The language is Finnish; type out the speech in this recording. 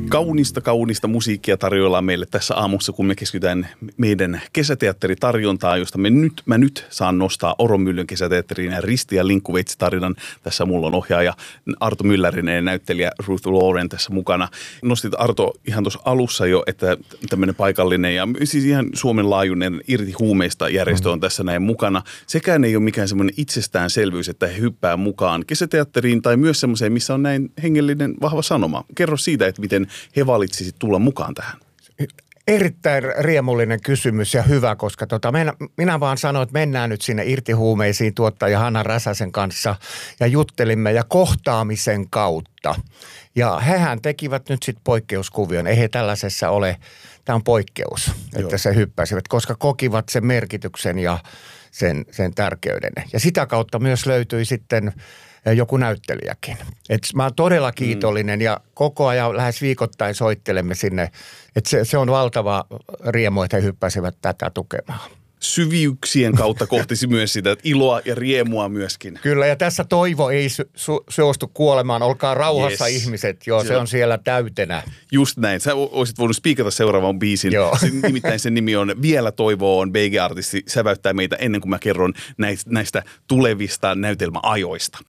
Kaunista musiikkia tarjoillaan meille tässä aamussa, kun me keskitytään meidän kesäteatteritarjontaan, josta mä nyt saan nostaa Oromyllyn kesäteatterin ja Risti ja Linkkuveitsi-tarinan. Tässä mulla on ohjaaja Arto Myllärinen ja näyttelijä Ruth Lauren tässä mukana. Nostit Arto ihan tuossa alussa jo, että tämmöinen paikallinen ja siis ihan Suomen laajuinen Irti huumeista järjestö on tässä näin mukana. Sekään ei ole mikään semmoinen itsestäänselvyys, että he hyppää mukaan kesäteatteriin tai myös semmoiseen, missä on näin hengellinen vahva sanoma. Kerro siitä, että miten he valitsisit tulla mukaan tähän. Erittäin riemullinen kysymys ja hyvä, koska minä vaan sanoin, että mennään nyt sinne Irti huumeisiin tuottaja Hanna Räsäsen kanssa ja juttelimme ja kohtaamisen kautta. Ja hehän tekivät nyt sitten poikkeuskuvion. Ei he tällaisessa ole, tämä on poikkeus, että se hyppäsivät, koska kokivat sen merkityksen ja sen tärkeyden. Ja sitä kautta myös löytyi sitten joku näyttelijäkin. Mä oon todella kiitollinen ja koko ajan lähes viikoittain soittelemme sinne. Että se on valtava riemu, että he hyppäsivät tätä tukemaan. Syvyyksien kautta kohtisi myös sitä iloa ja riemua myöskin. Kyllä, ja tässä toivo ei suostu kuolemaan. Olkaa rauhassa ihmiset. Joo, se on siellä täytenä. Just näin. Sä olisit voinut spiikata seuraavan biisin. Joo. Nimittäin sen nimi on Vielä toivoa on BG-artisti. Säväyttää meitä ennen kuin mä kerron näistä tulevista näytelmäajoista.